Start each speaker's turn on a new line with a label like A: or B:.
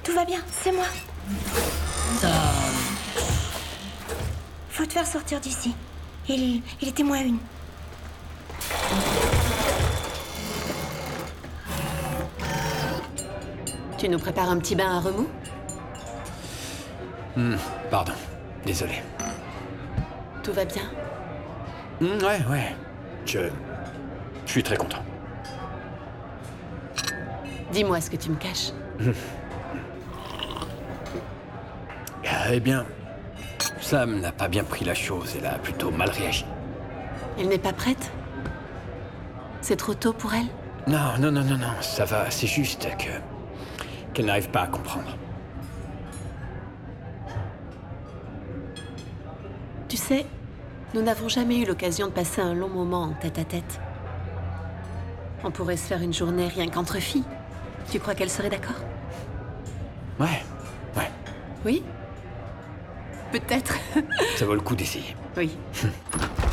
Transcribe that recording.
A: Tout va bien, c'est moi. Faut te faire sortir d'ici. Il était moins une.
B: Tu nous prépares un petit bain à remous?
C: Pardon, désolé.
B: Tout va bien?
C: Ouais. Je suis très content.
B: Dis-moi ce que tu me caches.
C: Eh bien, Sam n'a pas bien pris la chose, elle a plutôt mal réagi.
B: Elle n'est pas prête? C'est trop tôt pour elle?
C: Non, ça va, c'est juste qu'elle n'arrive pas à comprendre.
B: Tu sais, nous n'avons jamais eu l'occasion de passer un long moment en tête-à-tête. On pourrait se faire une journée rien qu'entre filles. Tu crois qu'elle serait d'accord?
C: Ouais.
B: Oui? Peut-être.
C: Ça vaut le coup d'essayer.
B: Oui.